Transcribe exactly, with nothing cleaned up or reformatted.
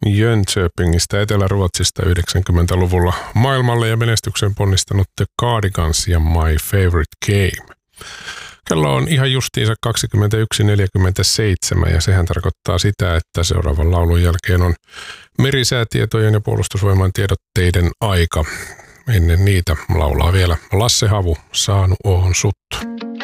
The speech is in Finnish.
Jönköpingistä Etelä-Ruotsista yhdeksänkymmentäluvulla maailmalle ja menestyksen ponnistanut The Cardigans ja My Favorite Game. Kello on ihan justiinsa kaksikymmentäyksi neljäkymmentäseitsemän ja sehän tarkoittaa sitä, että seuraavan laulun jälkeen on merisäätietojen ja puolustusvoiman tiedotteiden aika. Ennen niitä laulaa vielä Lasse Havu, Saanu oon suttu.